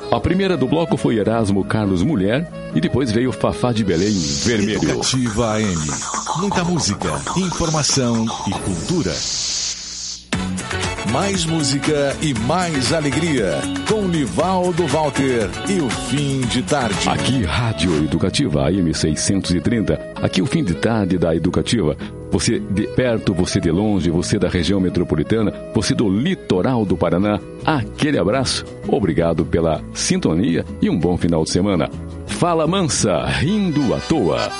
A primeira do bloco foi Erasmo Carlos Mulher e depois veio Fafá de Belém Vermelho. Educativa AM. Muita música, informação e cultura. Mais música e mais alegria. Com Nivaldo Walter e o Fim de Tarde. Aqui, Rádio Educativa AM 630. Aqui o Fim de Tarde da Educativa. Você de perto, você de longe, você da região metropolitana, você do litoral do Paraná. Aquele abraço. Obrigado pela sintonia e um bom final de semana. Fala mansa, rindo à toa.